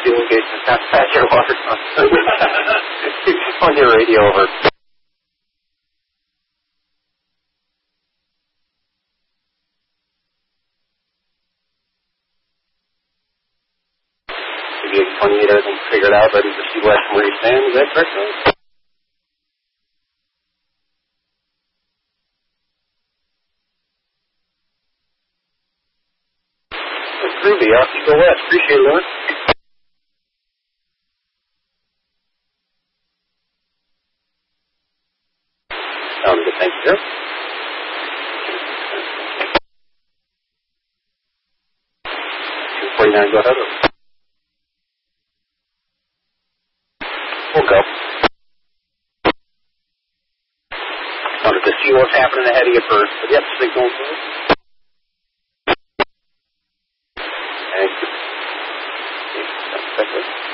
fuel gauge just not pass your water. On your radio over. Maybe 28, everything figured out, ready to see west from where you stand. Is that correct? That's groovy. Off you go west. Appreciate it, Lewis. Sounds good. Thank you, sir. 249, go ahead. We'll go. Wanted to see what's happening ahead of you first. But yep, signal first. Thank you.